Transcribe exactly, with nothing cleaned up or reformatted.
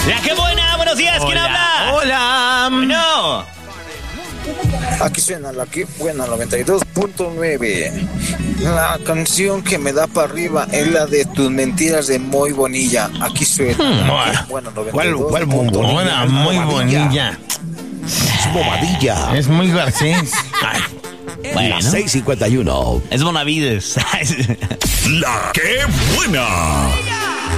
La qué buena, buenos días, ¿quién Hola, habla? Hola. No. Aquí suena la que buena noventa y dos punto nueve. La canción que me da para arriba es la de Tus mentiras de Muy Bonilla. Aquí suena. Hmm, La que buena noventa y ¿Cuál, dos cuál punto nueve. Buena, muy bonilla. Es bobadilla. Es muy Garcés. Ay, Bueno, Las seis cincuenta y uno. es Bonavides. La que buena.